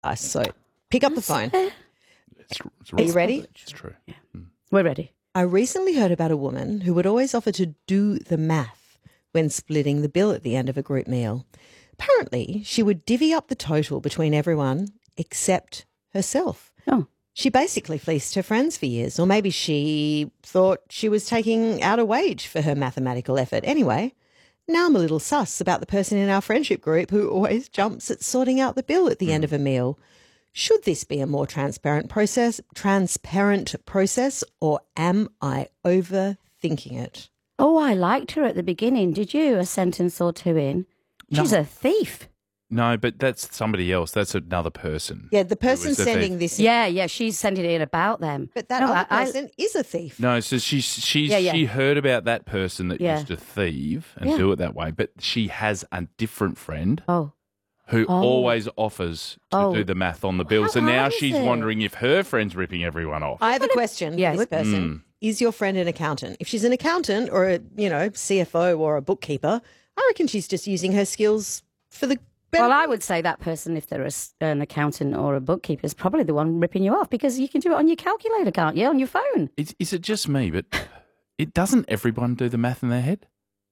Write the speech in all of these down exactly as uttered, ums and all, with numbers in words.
Uh, so pick up the phone. It's, it's Are you ready? It's true. Yeah. Mm. We're ready. I recently heard about a woman who would always offer to do the math when splitting the bill at the end of a group meal. Apparently, she would divvy up the total between everyone except herself. Oh. She basically fleeced her friends for years, or maybe she thought she was taking out a wage for her mathematical effort. Anyway, now I'm a little sus about the person in our friendship group who always jumps at sorting out the bill at the mm. end of a meal. Should this be a more transparent process, transparent process, or am I overthinking it? Oh, I liked her at the beginning. Did you? A sentence or two in. She's No. a thief. No, but that's somebody else. That's another person. Yeah, the person Who is the sending thief. this. Yeah, yeah, she's sending it about them. But that No, other I- I- person is a thief. No, so she she Yeah, yeah. she heard about that person that Yeah. used to thieve and Yeah. do it that way, but she has a different friend Oh. who Oh. always offers to Oh. do the math on the bill. How So now hard is she's it? wondering if her friend's ripping everyone off. I have a question Yeah, for this what- person. Mm. Is your friend an accountant? If she's an accountant or a, you know, C F O or a bookkeeper, I reckon she's just using her skills for the better. Well, I would say that person, if they're a s an accountant or a bookkeeper, is probably the one ripping you off because you can do it on your calculator, can't you? On your phone. Is, is it just me? But it doesn't everyone do the math in their head?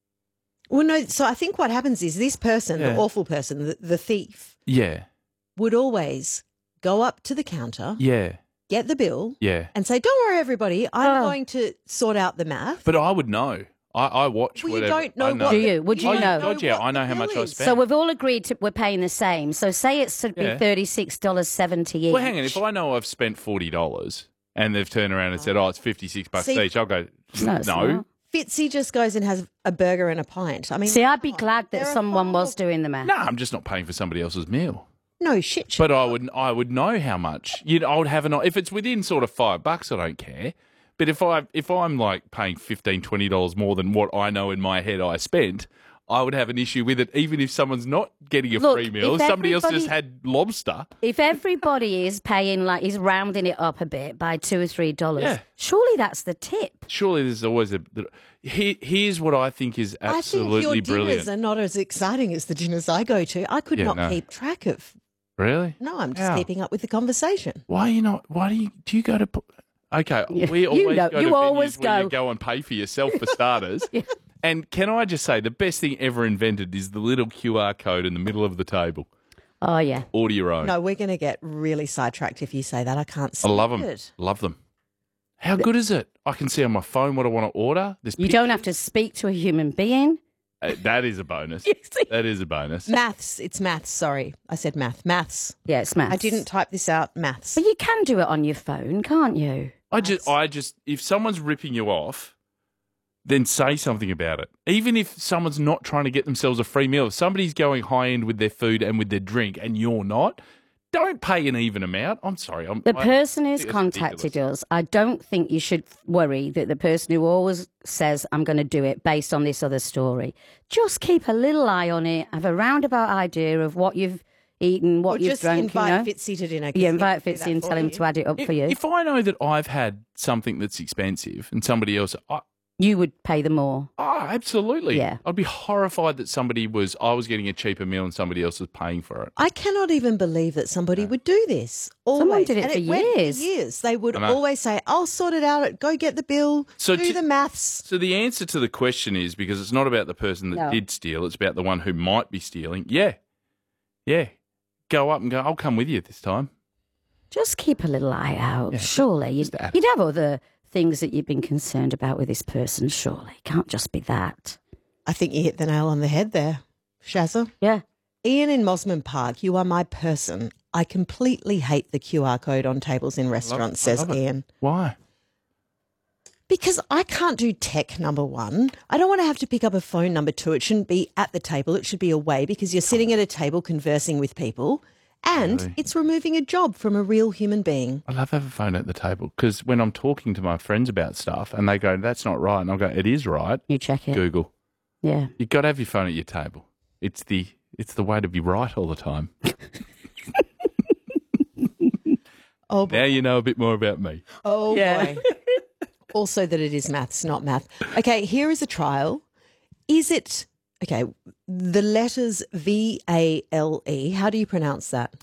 Well, no, so I think what happens is this person, Yeah. the awful person, the, the thief, Yeah, would always go up to the counter, yeah, get the bill, yeah. and say, don't worry, everybody, I'm Oh. going to sort out the math. But I would know. I, I watch Well, you whatever. don't know I what Do the- you? Would you I, know? God, yeah, what I know the how much bill I is. spend. So we've all agreed to we're paying the same. So say it's to be Yeah. thirty-six dollars seventy each. Well, hang on. If I know I've spent forty dollars and they've turned around and said, "Oh, it's fifty-six bucks See- each," I'll go, No, it's "No." not. Fitzy just goes and has a burger and a pint. I mean, See, I'd be come on, glad that they're a someone was horrible- doing the math. No, I'm just not paying for somebody else's meal. No shit. But I would, I would know how much. You know, I would have an. If it's within sort of five bucks, I don't care. But if I, if I'm like paying fifteen, twenty dollars more than what I know in my head I spent, I would have an issue with it. Even if someone's not getting a Look, free meal, if somebody else everybody- just had lobster. If everybody is paying like he's rounding it up a bit by two or three dollars, Yeah. surely that's the tip. Surely there's always a. Here, here's what I think is I think absolutely your brilliant. dinners are not as exciting as the dinners I go to. I could Yeah, not no. keep track of. Really? No, I'm just How? keeping up with the conversation. Why are you not? Why do you do you go to? Okay, Yeah, we you always know- go you to always venues where you go. go and pay for yourself for starters. Yeah. And can I just say the best thing ever invented is the little Q R code in the middle of the table. Oh yeah. Order your own. No, we're going to get really sidetracked if you say that. I can't I stand love them. it. Love them. How good is it? I can see on my phone what I want to order. There's You don't have to speak to a human being. Uh, that is a bonus. You see? That is a bonus. Maths. It's maths. Sorry. I said math. Maths. Yeah, it's maths. I didn't type this out. Maths. But you can do it on your phone, can't you? I just, I just, if someone's ripping you off, then say something about it. Even if someone's not trying to get themselves a free meal, if somebody's going high end with their food and with their drink, and you're not, don't pay an even amount. I'm sorry. I'm, The I person who's think that's contacted ridiculous. us, I don't think you should worry that the person who always says, I'm going to do it based on this other story. Just keep a little eye on it, have a roundabout idea of what you've eaten, what or you've just drunk. invite you know? Fitzy to dinner. 'cause Yeah, he invite can do Fitzy that and for tell him you. to add it up If, for you. if I know that I've had something that's expensive and somebody else, I, You would pay them more. oh, absolutely. Yeah. I'd be horrified that somebody was, I was getting a cheaper meal and somebody else was paying for it. I cannot even believe that somebody would do this. Always. Someone did it And for went years. years. They would I know. always say, I'll sort it out. Go get the bill. So do to- the maths. So the answer to the question is, because it's not about the person that No. did steal, it's about the one who might be stealing. Yeah. Yeah. Go up and go, I'll come with you this time. Just keep a little eye out. Surely. You'd, just add it. you'd have other things that you've been concerned about with this person, surely. Can't just be that. I think you hit the nail on the head there, Shazza. Yeah. Ian in Mosman Park, you are my person. I completely hate the Q R code on tables in restaurants, I says love it. Ian. Why? Because I can't do tech, number one. I don't want to have to pick up a phone, number two. It shouldn't be at the table. It should be away because you're sitting at a table conversing with people and Really? it's removing a job from a real human being. I love having a phone at the table because when I'm talking to my friends about stuff and they go, that's not right. And I'll go, it is right. You check it. Google. Yeah. You've got to have your phone at your table. It's the it's the way to be right all the time. Oh, Now you know a bit more about me. oh Yeah. boy. Also that it is maths, not math. Okay, here is a trial. Is it, okay, the letters V A L E, how do you pronounce that?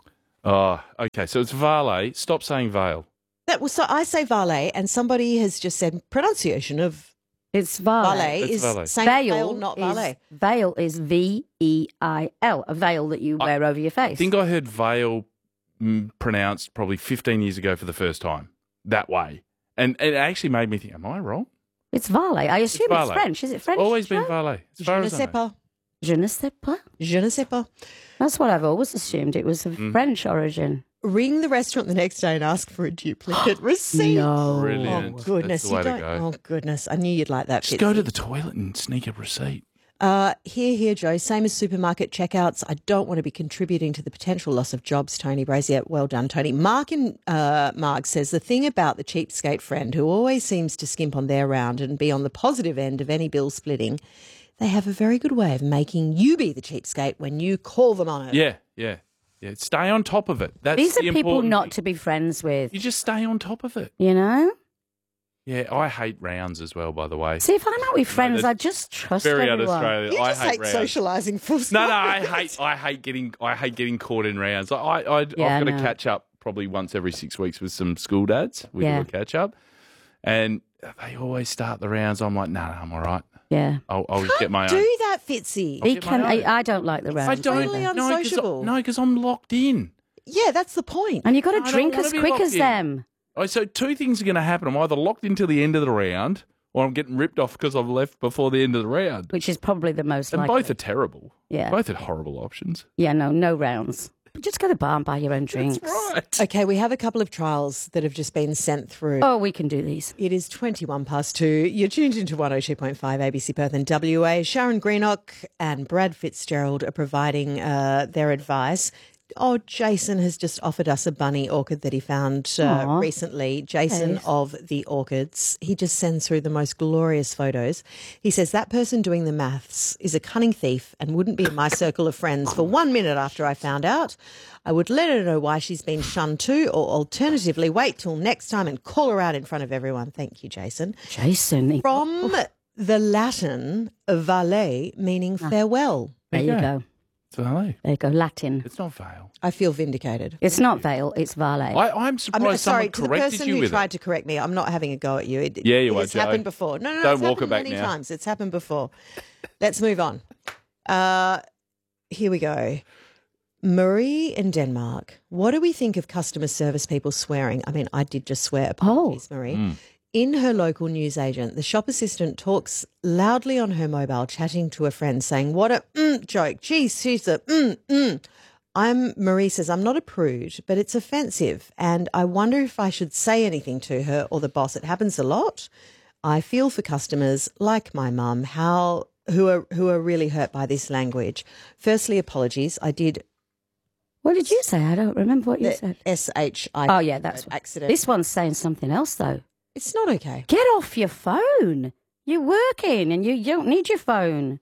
Oh, okay. So it's valet. Stop saying veil. That was so. I say valet, and somebody has just said pronunciation of It's valet. valet It's is valet. saying Veil, veil, not is, valet. veil is V E I L, a veil that you wear over your face. I think I heard veil mm, pronounced probably fifteen years ago for the first time that way. And it actually made me think, am I wrong? It's valet. I assume it's, valet. French. Is it French? Always been Joe? valet. As Je far ne as I sais know. pas. Je ne sais pas. Je ne sais pas. That's what I've always assumed. It was of Mm. French origin. Ring the restaurant the next day and ask for a duplicate receipt. No. Brilliant. Oh goodness, That's the way you to don't. go. Oh goodness, I knew you'd like that. Just Fitzy. go to the toilet and sneak a receipt. Uh, here, here, Joe. Same as supermarket checkouts. I don't want to be contributing to the potential loss of jobs, Tony Brazier. Well done, Tony. Mark in uh, Mark says the thing about the cheapskate friend who always seems to skimp on their round and be on the positive end of any bill splitting, they have a very good way of making you be the cheapskate when you call them on it. Yeah, yeah, yeah. Stay on top of it. That's These are the people important not thing. to be friends with, You just stay on top of it. you know? Yeah, I hate rounds as well, by the way. See, if I'm out with friends, that's I just trust Very everyone. un-Australian. You I just hate, hate rounds. socialising full No, stop. no, I hate, I hate getting, I hate getting caught in rounds. I, I, I'd, Yeah, I've got to no. catch up probably once every six weeks with some school dads. We Yeah. do a catch up, and they always start the rounds. I'm like, no, no, I'm all right. Yeah. I'll, I'll just get my Do own. that, Fitzy. He get my can, own. I, I don't like the rounds. I don't. Totally either. no, 'cause I- unsociable. No, because I'm locked in. Yeah, that's the point. And you've got I to don't drink wanna as be quick locked as in. them. Oh, so two things are going to happen. I'm either locked into the end of the round, or I'm getting ripped off because I've left before the end of the round. Which is probably the most And likely. both are terrible. Yeah. Both are horrible options. Yeah, no, no rounds. Just go to the bar and buy your own drinks. Right. Okay, we have a couple of trials that have just been sent through. Oh, we can do these. It is twenty-one past two. You're tuned into one oh two point five A B C Perth and W A. Sharon Greenock and Brad Fitzgerald are providing uh, their advice. Oh, Jason has just offered us a bunny orchid that he found uh, Aw. recently. Jason Nice. of the Orchids. He just sends through the most glorious photos. He says that person doing the maths is a cunning thief and wouldn't be in my circle of friends for one minute after I found out. I would let her know why she's been shunned too, or alternatively wait till next time and call her out in front of everyone. Thank you, Jason. Jason. he- From the Latin valet, meaning farewell. there you you go. It's valet. There you go. Latin. It's not veil. I feel vindicated. It's not veil, it's valet. I, I'm I'm surprised sorry someone to the corrected person you who with tried it. to correct me. I'm not having a go at you. It, Yeah, you it are, has Joe. happened before. No, no, no. Don't it's walk happened it back many now. times. It's happened before. Let's move on. Uh, here we go. Marie in Denmark. What do we think of customer service people swearing? I mean, I did just swear. Apologies, Marie. In her local newsagent, the shop assistant talks loudly on her mobile, chatting to a friend, saying, "What a mm joke. Geez, she's a mm mm." I'm Marie says, I'm not a prude, but it's offensive, and I wonder if I should say anything to her or the boss. It happens a lot. I feel for customers like my mum, how who are who are really hurt by this language. Firstly, apologies. I did What did you say? I don't remember what you the said. S H I. Oh, yeah, that's accident. This one's saying something else, though. It's not okay. Get off your phone. You're working and you, you don't need your phone.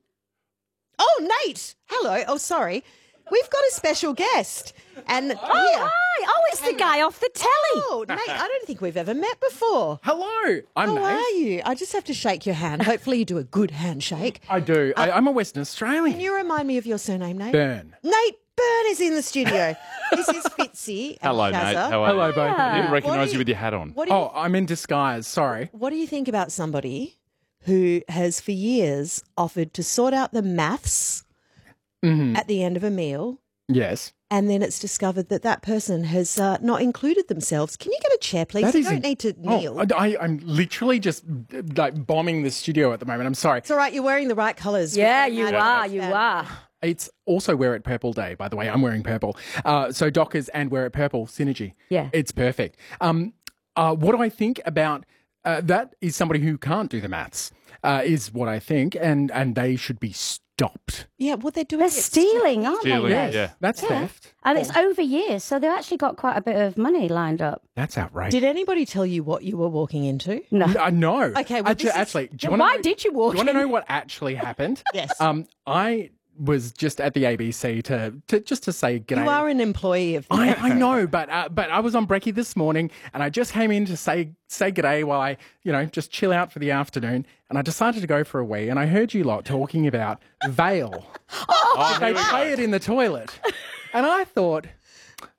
Oh, Nate. Hello. Oh, sorry. We've got a special guest. And Oh, here. hi. Oh, it's the guy off the telly. Oh, Nate, I don't think we've ever met before. Hello, I'm How Nate. are you? I just have to shake your hand. Hopefully you do a good handshake. I do. I, I'm a Western Australian. Can you remind me of your surname, Nate? Burn. Nate Byrne is in the studio. This is Fitzy and Hello, Shazza. mate. How are Hello, you? both of I you. didn't What recognise do you with your hat on. What do you, Oh, I'm in disguise. Sorry. what do you think about somebody who has for years offered to sort out the maths Mhm. at the end of a meal, Yes. and then it's discovered that that person has uh, not included themselves? Can you get a chair, please? That You is don't in- need to kneel. Oh, I, I'm literally just like bombing the studio at the moment. I'm sorry. It's all right. You're wearing the right colours. Yeah, We're you mad are. about You that. are. It's also Wear It Purple Day, by the way. I'm wearing purple. Uh, so Dockers and Wear It Purple synergy. Yeah. It's perfect. Um, uh, what do I think about uh, that is somebody who can't do the maths, uh, is what I think, and, and they should be stopped. Yeah, what they're doing. They're is stealing, aren't Stealing, they? yeah. That's theft. And it's over years, so they've actually got quite a bit of money lined up. That's outrageous. Did anybody tell you what you were walking into? No. Uh, no. Okay, well, actually, this is- actually, do you want Why know, did you walk Do you want to in? know what actually happened? Yes. Um, I was just at the A B C to, to just to say g'day. You are an employee of. I, I know, but uh, but I was on brekkie this morning, and I just came in to say say g'day while I, you know, just chill out for the afternoon, and I decided to go for a wee, and I heard you lot talking about veil. Oh, They here we play go. it in the toilet, and I thought,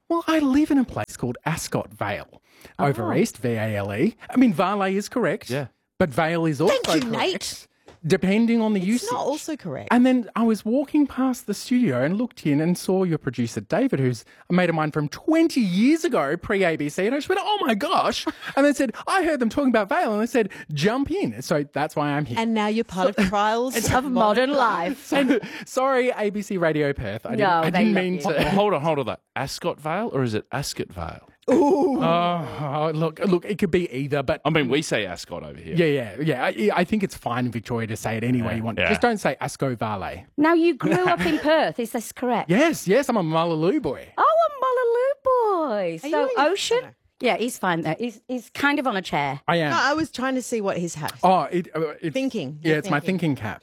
Well, I live in a place called Ascot Vale, over Oh. east, V A L E. I mean, Vale is correct. Yeah. But Vale is also Thank you, correct. Nate. Depending on the It's usage. not also correct. And then I was walking past the studio and looked in and saw your producer, David, who's a mate of mine from twenty years ago, pre-A B C. And I just went, oh my gosh. And they said, I heard them talking about Vale. And they said, jump in. So that's why I'm here. And now you're part of Trials Of modern life. So, sorry, A B C Radio Perth. I didn't, No, I they didn't love mean you. to. Hold on, hold on. That Ascot Vale or is it Ascot Vale? Oh, oh, look, look, it could be either, but I mean, we say Ascot over here. yeah, yeah, yeah. I, I think it's fine in Victoria to say it any way you want. Yeah. Just don't say Asco Vale. Now, you grew up in Perth. Is this correct? Yes, yes, I'm a Mullaloo boy. Oh, a Mullaloo boy. Are So, you really? Ocean? Yeah, he's fine there. He's, he's kind of on a chair. I am. No, I was trying to see what his hat. oh, it, uh, it's, Thinking. Yeah, You're it's my thinking. thinking cap.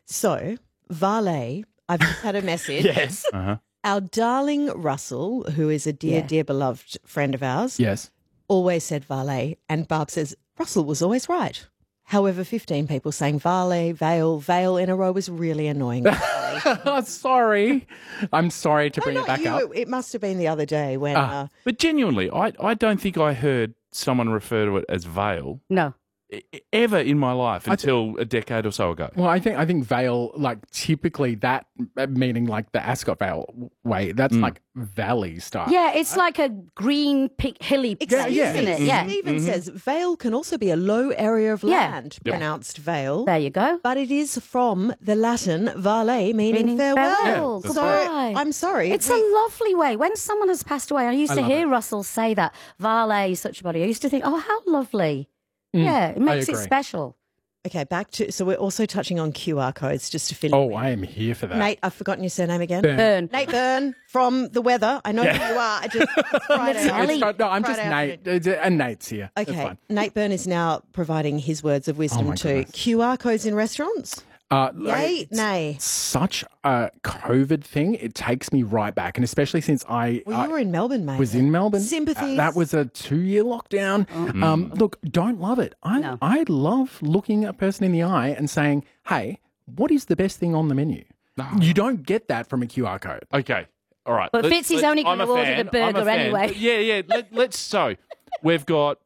So, Valet, I've just had a message. Yes. Uh-huh. Our darling Russell, who is a dear, Yeah. dear beloved friend of ours, Yes. always said Valet. And Barb says, Russell was always right. However, fifteen people saying Valet, Vale, Vale in a row was really annoying. Oh, sorry. I'm sorry to No, bring it not back you. up. It, it must have been the other day when. Ah. Uh, But genuinely, I, I don't think I heard someone refer to it as Vale No. e- ever in my life until a decade or so ago. Well, I think I think Vale, like typically that uh, meaning like the Ascot Vale way, that's Mm. like valley style. Yeah, it's like a green, pick, hilly Excuse place, yeah. isn't it? me, Yeah. Stephen says Vale can also be a low area of Yeah. land, Yep. pronounced Vale. There you go. But it is from the Latin vale, meaning, Meaning farewell. farewell. Yeah, so Goodbye. I'm sorry. It's we- a lovely way. When someone has passed away, I used I to love hear it. Russell say that, Vale, such a body. I used to think, oh, how lovely. Mm, yeah, it makes it agree. special. Okay, back to so we're also touching on Q R codes just to fill Oh, in. I am here for that. Nate, I've forgotten your surname again. Burn. Burn. Nate Byrne from The Weather. I know who you are. I just it's Friday. It's It's not- no, I'm Friday just Nate. afternoon. It's- And Nate's here. That's Okay, fine. Nate Byrne is now providing his words of wisdom Oh my to goodness. Q R codes in restaurants. Uh, Yay, it's nay. Such a COVID thing. It takes me right back, and especially since I, Well, I you were in Melbourne, mate. was in Melbourne. Sympathies. Uh, that was a two-year lockdown. Um, look, don't love it. I No. I love looking a person in the eye and saying, "Hey, what is the best thing on the menu?" You don't get that from a Q R code. Okay. All right. But Let- Fitzy's let- only I'm gonna a order fan. the I'm a burger fan. anyway. But yeah, yeah. Let, let's so we've got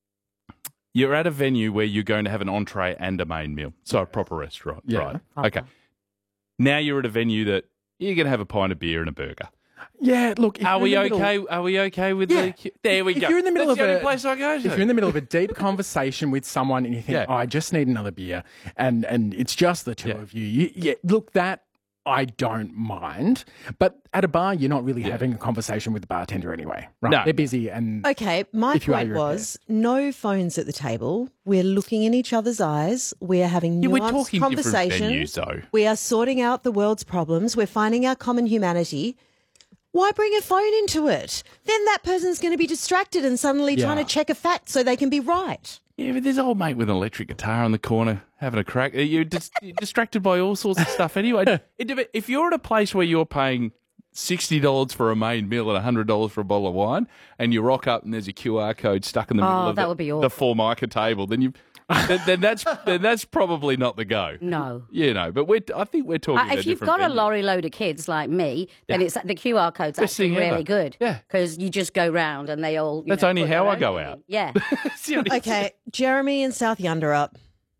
you're at a venue where you're going to have an entree and a main meal. So a proper restaurant. Yeah. Right. Okay. Now you're at a venue that you're going to have a pint of beer and a burger. Yeah, look. if Are you're we in the middle- okay? Are we okay with Yeah. the? There we If go. you're in the middle That's of the only a- place I go to. If you're in the middle of a deep conversation with someone and you think, Yeah. "Oh, I just need another beer," and and it's just the two Yeah. of you, you, yeah, look, that I don't mind. But at a bar, you're not really having a conversation with the bartender anyway, right? No. They're busy, and Okay, my If you are, point you're was no phones at the table. We're looking in each other's eyes. We are having Yeah, nuanced we're talking different conversation. venues, though. We are sorting out the world's problems. We're finding our common humanity. Why bring a phone into it? Then that person's going to be distracted and suddenly Yeah. trying to check a fact so they can be right. Yeah, but there's an old mate with an electric guitar in the corner having a crack. You're, dis- you're distracted by all sorts of stuff anyway. It- if you're at a place where you're paying sixty dollars for a main meal and one hundred dollars for a bottle of wine, and you rock up and there's a Q R code stuck in the middle Oh, of that the, would be the awful. Formica table, then you then, then that's then that's probably not the go. No. You know, but we're I think we're talking Uh, about if you've different got a venues. lorry load of kids like me, then Yeah. it's the Q R code's Best actually thing really ever. good. Yeah. Because you just go round and they all. You That's know, only put how their I own go thing out. in. Yeah. It's the only- Okay, Jeremy in South Yunderup.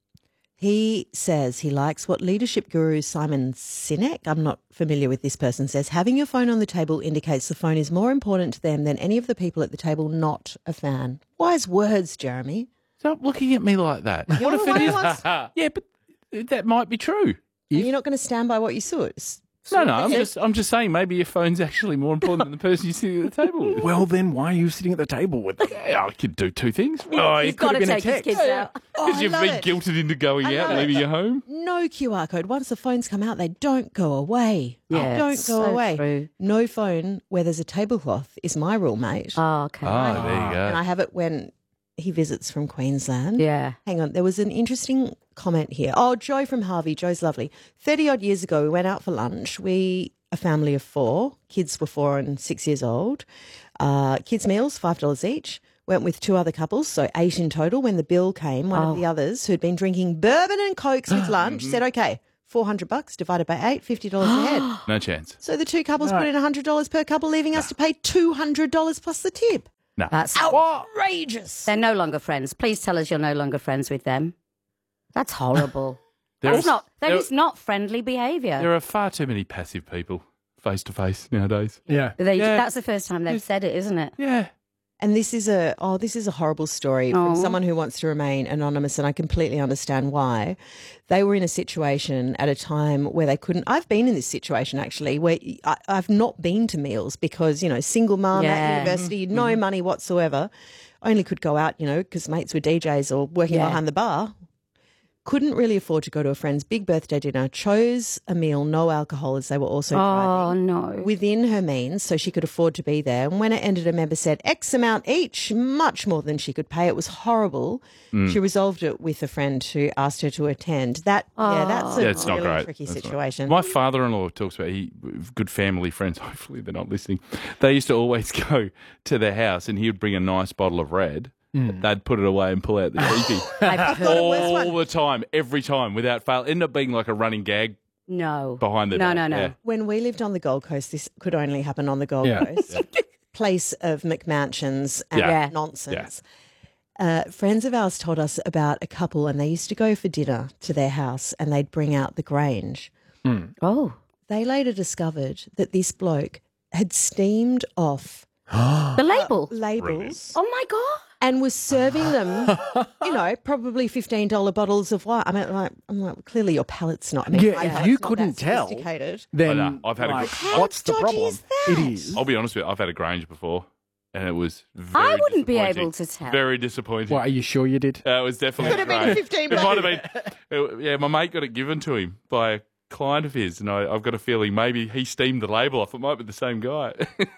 He says he likes what leadership guru Simon Sinek, I'm not familiar with this person, says having your phone on the table indicates the phone is more important to them than any of the people at the table not a fan. Wise words, Jeremy. Stop looking at me like that. You're What the if one it who is? wants- Yeah, but that might be true. Are you not going to stand by what you saw? No, no, I'm just I'm just saying maybe your phone's actually more important than the person you're sitting at the table with. well, then why are you sitting at the table with them? Yeah, I could do two things. Oh, He's it got could to have been a take his text. kids out. Oh, Because I you've love been it. guilted into going I out, love leaving it. you home. No Q R code. Once the phones come out, they don't go away. Yeah, They don't it's go so away. true. No phone where there's a tablecloth is my rule, mate. Oh, okay. Oh, there you And go. I have it when he visits from Queensland. Yeah. Hang on, there was an interesting comment here. Oh, Joe from Harvey. Joe's lovely. thirty odd years ago, we went out for lunch. We, a family of four, kids were four and six years old. Uh, kids' meals, five dollars each. Went with two other couples, so eight in total. When the bill came, one Oh. of the others who'd been drinking bourbon and cokes with lunch said, okay, four hundred bucks divided by eight, fifty dollars a head. No chance. So the two couples No. put in one hundred dollars per couple, leaving us to pay two hundred dollars plus the tip. No. That's Outrageous. They're no longer friends. Please tell us you're no longer friends with them. That's horrible. There That's is- not. That there- is not friendly behaviour. There are far too many passive people face to face nowadays. Yeah. They, Yeah. That's the first time they've said it, isn't it? Yeah. And this is a oh, this is a horrible story from Oh. someone who wants to remain anonymous, and I completely understand why. They were in a situation at a time where they couldn't. I've been in this situation actually, where I, I've not been to meals because you know, single mum Yeah. at university, no money whatsoever, only could go out, you know, because mates were D Js or working Yeah. behind the bar. Couldn't really afford to go to a friend's big birthday dinner. Chose a meal, no alcohol, as they were also driving. Oh no. Within her means, so she could afford to be there. And when it ended, a member said X amount each, much more than she could pay. It was horrible. She resolved it with a friend who asked her to attend. That, yeah, that's a Yeah, it's not really great. tricky That's not- situation. My father-in-law talks about he good family friends. Hopefully they're not listening. They used to always go to their house, and he would bring a nice bottle of red. They'd put it away and pull out the cheapie I've heard- all the time, every time, without fail. Ended up being like a running gag no. behind their No, back. no, no. Yeah. When we lived on the Gold Coast, this could only happen on the Gold Yeah. Coast. Place of McMansions and Yeah. nonsense. Uh, friends of ours told us about a couple, and they used to go for dinner to their house, and they'd bring out the Grange. Oh. They later discovered that this bloke had steamed off The label. labels Oh my god. and was serving them, you know, probably fifteen dollars bottles of wine. I mean, like, I'm like, clearly your palate's not. I mean, Yeah, my if palate's you not couldn't that tell, sophisticated. Then I know. I've had a like, good- How what's the dodgy problem? is that? It is. I'll be honest with you, I've had a Grange before, and it was very I wouldn't be disappointing. able to tell. Very disappointing. Well, are you sure you did? Uh, it was definitely Could have been Grange. fifteen It might have been. it- yeah, my mate got it given to him by a client of his, and I, I've got a feeling maybe he steamed the label off. It might be the same guy.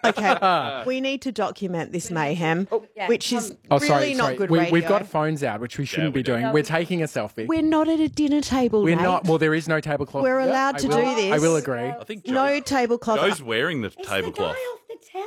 Okay, we need to document this mayhem, yeah. which is Oh, really sorry, not sorry. good we, radio. We've got phones out, which we shouldn't we be do. doing. We're taking a selfie. We're not at a dinner table, We're mate. not. Well, there is no tablecloth. We're Yeah, allowed I to will- do this. I will agree. I think Joe, No tablecloth. Joe's wearing the tablecloth. the telly.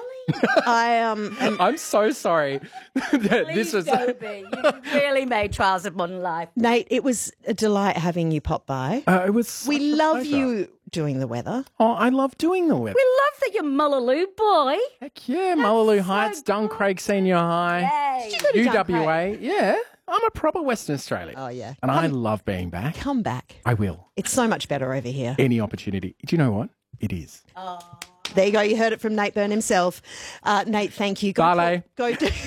I um, am- I'm so sorry. that this was. Toby, you really made trials of modern life. Nate, it was a delight having you pop by. Uh, it was. We such a love pleasure. you doing the weather. Oh, I love doing the weather. We love that you're Mullaloo boy. Heck yeah, Mullaloo Heights, Duncraig Senior High, Yay. go to U Duncraig? W A. Yeah, I'm a proper Western Australian. Oh yeah, And I love being back. come back. I will. It's so much better over here. Any opportunity. Do you know what? It is. There you go. You heard it from Nate Byrne himself. Uh, Nate, thank you. Go Bye. talk, go,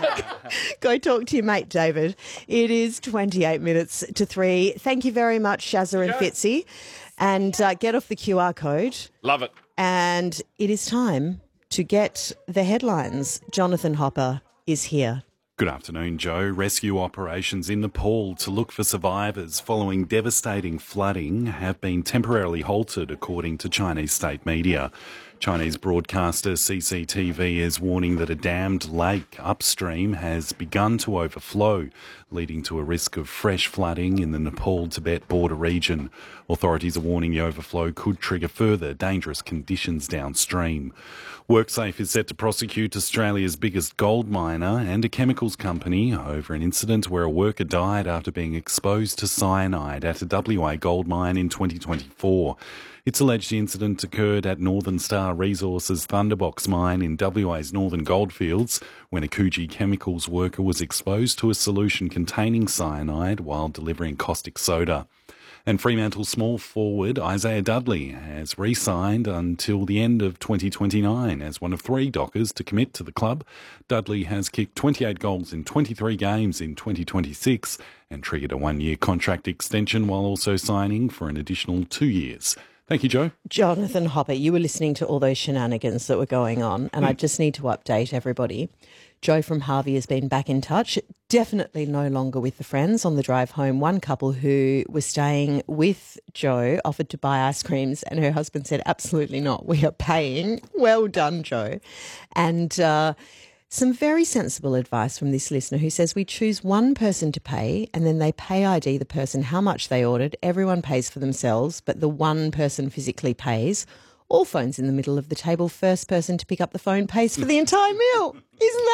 go talk to your mate, David. It is twenty-eight minutes to three. Thank you very much, Shazza and Fitzy. And uh, get off the Q R code. Love it. And it is time to get the headlines. Jonathan Hopper is here. Good afternoon, Joe. Rescue operations in Nepal to look for survivors following devastating flooding have been temporarily halted, according to Chinese state media. Chinese broadcaster C C T V is warning that a dammed lake upstream has begun to overflow, leading to a risk of fresh flooding in the Nepal-Tibet border region. Authorities are warning the overflow could trigger further dangerous conditions downstream. WorkSafe is set to prosecute Australia's biggest gold miner and a chemicals company over an incident where a worker died after being exposed to cyanide at a W A gold mine in twenty twenty-four. It's alleged the incident occurred at Northern Star Resources Thunderbox mine in W A's northern goldfields when a Coogee Chemicals worker was exposed to a solution containing cyanide while delivering caustic soda. And Fremantle small forward Isaiah Dudley has re-signed until the end of twenty twenty-nine as one of three Dockers to commit to the club. Dudley has kicked twenty-eight goals in twenty-three games in twenty twenty-six and triggered a one-year contract extension while also signing for an additional two years. Thank you, Joe. Jonathan Hopper, you were listening to all those shenanigans that were going on, and I just need to update everybody. Joe from Harvey has been back in touch, definitely no longer with the friends. On the drive home, one couple who was staying with Joe offered to buy ice creams, and her husband said, absolutely not, we are paying. Well done, Joe. And uh, some very sensible advice from this listener who says we choose one person to pay and then they pay I D the person how much they ordered. Everyone pays for themselves, but the one person physically pays. All phones in the middle of the table. First person to pick up the phone pays for the entire meal. Isn't that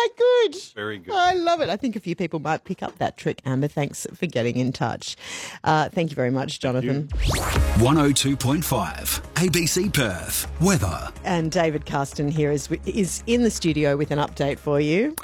good. Very good. I love it. I think a few people might pick up that trick, Amber. Thanks for getting in touch. Uh, thank you very much, Jonathan. one oh two point five A B C Perth. Weather. And David Carston here is is in the studio with an update for you.